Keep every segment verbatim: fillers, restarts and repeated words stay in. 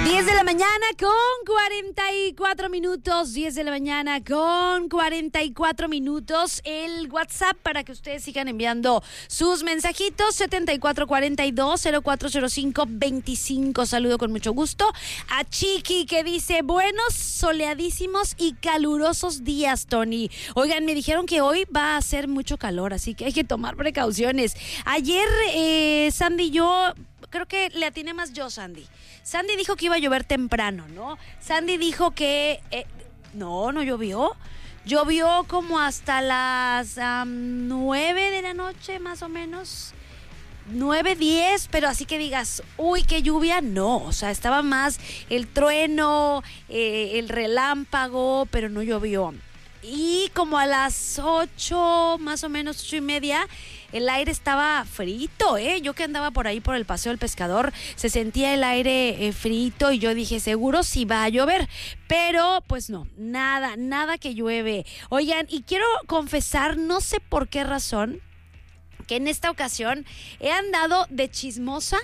diez de la mañana con cuarenta y cuatro minutos, diez de la mañana con cuarenta y cuatro minutos. El WhatsApp para que ustedes sigan enviando sus mensajitos, setenta y cuatro cuarenta y dos, cero cuatro cero cinco veinticinco. Saludo con mucho gusto a Chiqui que dice, buenos, soleadísimos y calurosos días, Tony. Oigan, me dijeron que hoy va a hacer mucho calor, así que hay que tomar precauciones. Ayer eh, Sandy y yo... Creo que le atiné más yo, Sandy. Sandy dijo que iba a llover temprano, ¿no? Sandy dijo que... Eh, no, no llovió. Llovió como hasta las um, nueve de la noche, más o menos. nueve, diez, pero así que digas, uy, qué lluvia, no. O sea, estaba más el trueno, eh, el relámpago, pero no llovió. Y como a las ocho, más o menos, ocho y media... El aire estaba frito, ¿eh? Yo que andaba por ahí por el Paseo del Pescador, se sentía el aire eh, frito y yo dije, seguro sí va a llover. Pero, pues no, nada, nada que llueve. Oigan, y quiero confesar, no sé por qué razón, que en esta ocasión he andado de chismosa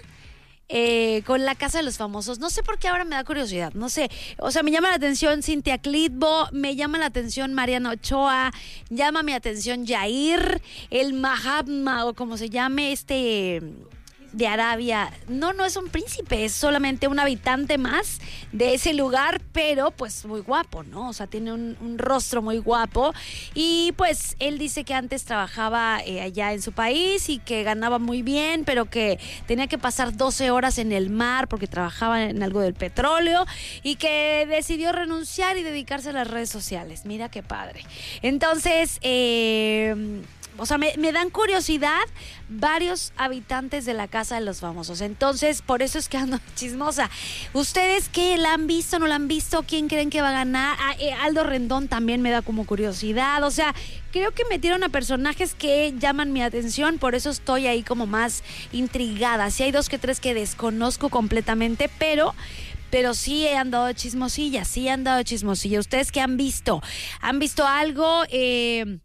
Eh, con la Casa de los Famosos. No sé por qué ahora me da curiosidad, no sé, o sea, me llama la atención Cintia Clitbo, me llama la atención Mariana Ochoa, llama mi atención Jair, el Mahatma o como se llame este de Arabia. No, no es un príncipe, es solamente un habitante más de ese lugar, pero pues muy guapo, ¿no? O sea, tiene un, un rostro muy guapo y pues él dice que antes trabajaba eh, allá en su país y que ganaba muy bien, pero que tenía que pasar doce horas en el mar porque trabajaba en algo del petróleo y que decidió renunciar y dedicarse a las redes sociales. Mira qué padre. Entonces, eh... O sea, me, me dan curiosidad varios habitantes de la Casa de los Famosos. Entonces, por eso es que ando chismosa. ¿Ustedes qué? ¿La han visto, no la han visto? ¿Quién creen que va a ganar? Ah, eh, Aldo Rendón también me da como curiosidad. O sea, creo que metieron a personajes que llaman mi atención. Por eso estoy ahí como más intrigada. Sí hay dos que tres que desconozco completamente, pero... Pero sí he andado de chismosilla, sí he andado de chismosilla. ¿Ustedes qué han visto? ¿Han visto algo? Eh...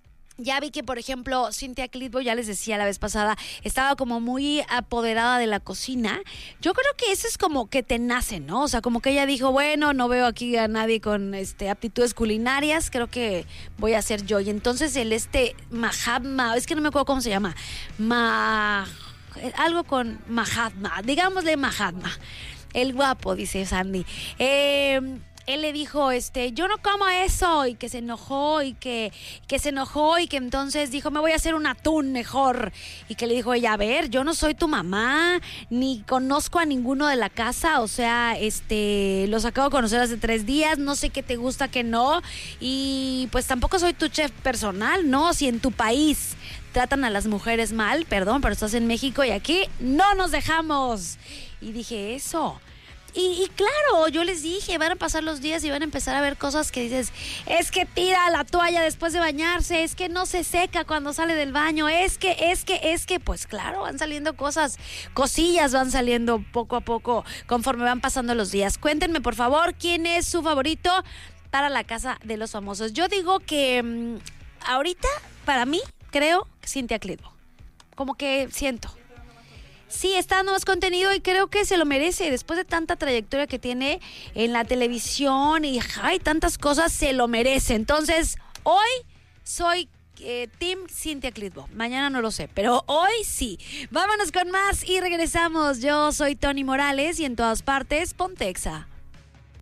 Ya vi que, por ejemplo, Cintia Clitbo, ya les decía la vez pasada, estaba como muy apoderada de la cocina. Yo creo que eso es como que te nace, ¿no? O sea, como que ella dijo, bueno, no veo aquí a nadie con este aptitudes culinarias, creo que voy a ser yo. Y entonces el este Mahatma, es que no me acuerdo cómo se llama, Ma... algo con Mahatma, digámosle Mahatma, el guapo, dice Sandy. Eh... Él le dijo, este, yo no como eso, y que se enojó, y que, que se enojó, y que entonces dijo, me voy a hacer un atún mejor. Y que le dijo ella, a ver, yo no soy tu mamá, ni conozco a ninguno de la casa, o sea, este, los acabo de conocer hace tres días, no sé qué te gusta, qué no, y pues tampoco soy tu chef personal, ¿no? Si en tu país tratan a las mujeres mal, perdón, pero estás en México y aquí no nos dejamos. Y dije, eso... Y, y claro, yo les dije, van a pasar los días y van a empezar a ver cosas que dices, es que tira la toalla después de bañarse, es que no se seca cuando sale del baño, es que, es que, es que, pues claro, van saliendo cosas, cosillas van saliendo poco a poco conforme van pasando los días. Cuéntenme, por favor, ¿quién es su favorito para la Casa de los Famosos? Yo digo que mmm, ahorita, para mí, creo que Cintia Clitbo. Como que siento... Sí, está dando más contenido y creo que se lo merece. Después de tanta trayectoria que tiene en la televisión y hay tantas cosas, se lo merece. Entonces, hoy soy eh, Team Cintia Clitbo. Mañana no lo sé, pero hoy sí. Vámonos con más y regresamos. Yo soy Tony Morales y en todas partes, Ponte Exa.